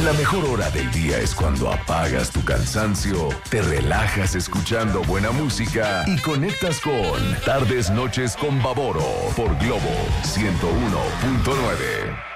la mejor hora del día es cuando apagas tu cansancio, te relajas escuchando buena música y conectas con Tardes Noches con Baboro por Globo 101.9.